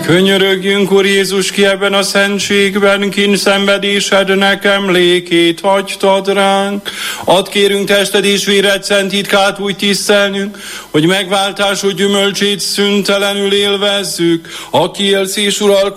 Könyörögjünk, Úr Jézus, ki ebben a szentségben kínszenvedésednek emlékét hagytad ránk. Add kérünk tested és véred szent titkát úgy tisztelnünk, hogy megváltásod gyümölcsét szüntelenül élvezzük, aki élsz és uralkodsz